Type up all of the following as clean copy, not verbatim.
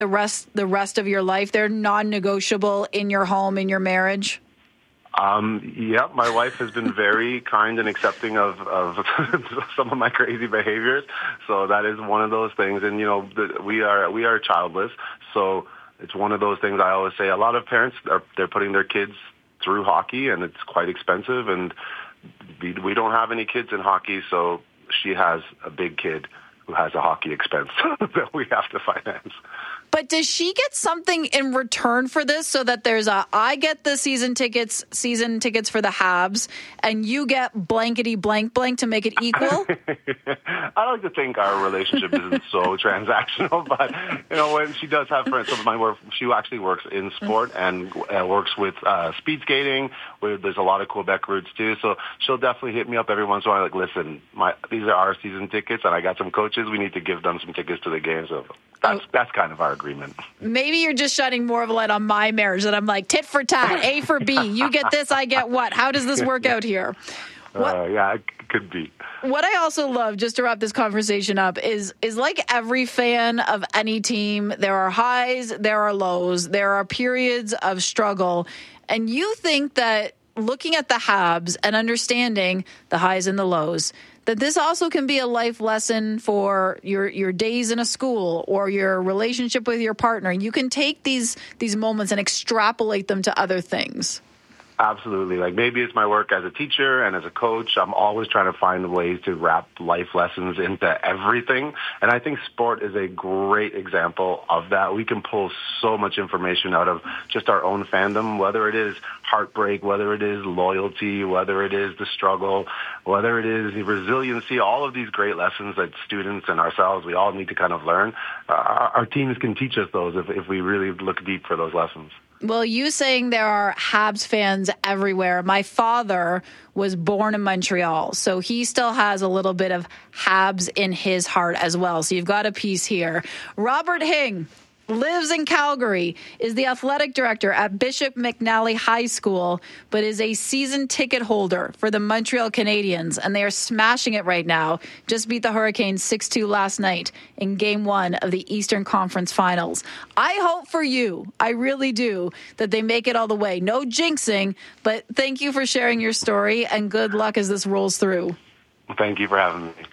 the rest of your life? They're non-negotiable in your home, in your marriage? Yeah, my wife has been very kind and accepting of some of my crazy behaviors. So that is one of those things. And, we are childless. So it's one of those things I always say. A lot of parents, they're putting their kids through hockey, and it's quite expensive. And we don't have any kids in hockey, so she has a big kid who has a hockey expense that we have to finance. But does she get something in return for this, so that there's I get the season tickets for the Habs, and you get blankety blank blank to make it equal? I like to think our relationship isn't so transactional, but when she does have friends, some of work, she actually works in sport and works with speed skating, where there's a lot of Quebec routes too. So she'll definitely hit me up every once in a while, like, listen, these are our season tickets, and I got some coaches. We need to give them some tickets to the game. So that's kind of our agreement. Maybe you're just shining more of a light on my marriage, that I'm like tit for tat, A for B. You get this, I get what? How does this work out here? Yeah, it could be. What I also love, just to wrap this conversation up, is like every fan of any team, there are highs, there are lows, there are periods of struggle. And you think that looking at the Habs and understanding the highs and the lows, that this also can be a life lesson for your days in a school or your relationship with your partner. You can take these moments and extrapolate them to other things. Absolutely. Like, maybe it's my work as a teacher and as a coach. I'm always trying to find ways to wrap life lessons into everything. And I think sport is a great example of that. We can pull so much information out of just our own fandom, whether it is heartbreak, whether it is loyalty, whether it is the struggle, whether it is the resiliency, all of these great lessons that students and ourselves, we all need to kind of learn. Our teams can teach us those if we really look deep for those lessons. Well, you saying there are Habs fans everywhere. My father was born in Montreal, so he still has a little bit of Habs in his heart as well. So you've got a piece here. Robert Hing lives in Calgary, is the athletic director at Bishop McNally High School, but is a season ticket holder for the Montreal Canadiens, and they are smashing it right now. Just beat the Hurricanes 6-2 last night in Game 1 of the Eastern Conference Finals. I hope for you, I really do, that they make it all the way. No jinxing, but thank you for sharing your story, and good luck as this rolls through. Thank you for having me.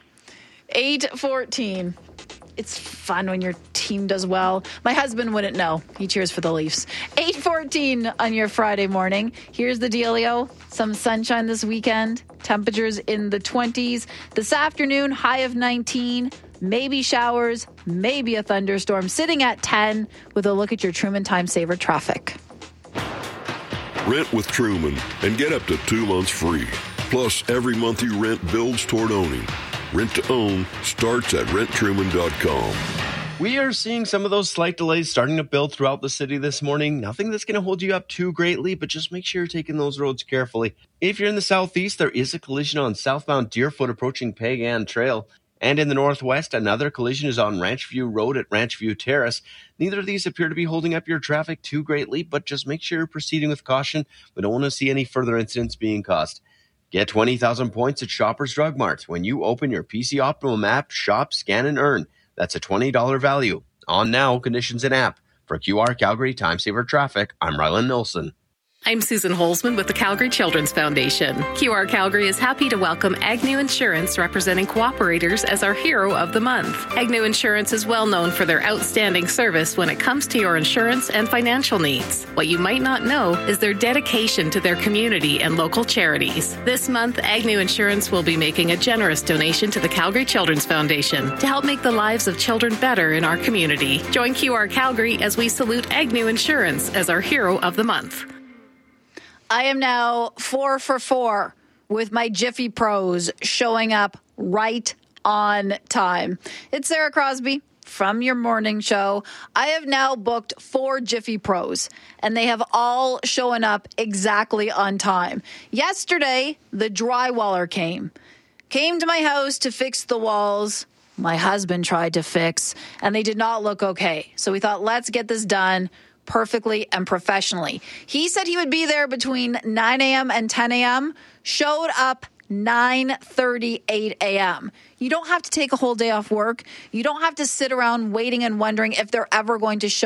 8:14. It's fun when your team does well. My husband wouldn't know. He cheers for the Leafs. 8:14 on your Friday morning. Here's the dealio. Some sunshine this weekend. Temperatures in the 20s. This afternoon, high of 19. Maybe showers. Maybe a thunderstorm. Sitting at 10 with a look at your Truman Time Saver traffic. Rent with Truman and get up to 2 months free. Plus, every month you rent builds toward owning. Rent to own starts at renttruman.com. We are seeing some of those slight delays starting to build throughout the city this morning. Nothing that's going to hold you up too greatly, but just make sure you're taking those roads carefully. If you're in the southeast, there is a collision on southbound Deerfoot approaching Peg Ann Trail. And in the northwest, another collision is on Ranchview Road at Ranchview Terrace. Neither of these appear to be holding up your traffic too greatly, but just make sure you're proceeding with caution. We don't want to see any further incidents being caused. Get 20,000 points at Shoppers Drug Mart when you open your PC Optimum app, shop, scan, and earn. That's a $20 value. On now, conditions and app. For QR Calgary Time Saver Traffic, I'm Rylan Nilsson. I'm Susan Holzman with the Calgary Children's Foundation. QR Calgary is happy to welcome Agnew Insurance, representing cooperators, as our Hero of the Month. Agnew Insurance is well known for their outstanding service when it comes to your insurance and financial needs. What you might not know is their dedication to their community and local charities. This month, Agnew Insurance will be making a generous donation to the Calgary Children's Foundation to help make the lives of children better in our community. Join QR Calgary as we salute Agnew Insurance as our Hero of the Month. I am now 4 for 4 with my Jiffy Pros showing up right on time. It's Sarah Crosby from your morning show. I have now booked 4 Jiffy Pros, and they have all shown up exactly on time. Yesterday, the drywaller came to my house to fix the walls my husband tried to fix, and they did not look okay. So we thought, let's get this done perfectly and professionally. He said he would be there between 9 a.m. and 10 a.m., showed up 9:38 a.m. You don't have to take a whole day off work. You don't have to sit around waiting and wondering if they're ever going to show